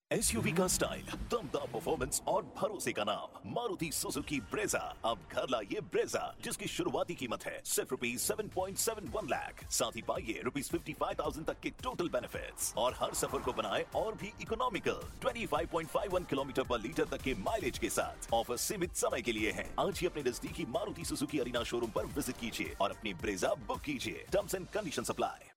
SUV का style, दमदार performance और भरोसे का नाम मारुति सुजुकी ब्रेजा। अब घर लाइए ब्रेजा, जिसकी शुरुआती कीमत है सिर्फ ₹7.71 लाख। साथ ही पाइए ₹55,000 तक के टोटल बेनिफिट्स और हर सफर को बनाए और भी इकोनॉमिकल। 25.51 किलोमीटर पर लीटर तक के माइलेज के साथ ऑफर सीमित समय के लिए है। आज ही अपने नजदीकी मारुति सुजुकी अरीना शोरूम पर विजिट कीजिए और अपनी ब्रेजा बुक कीजिए। Terms and condition apply.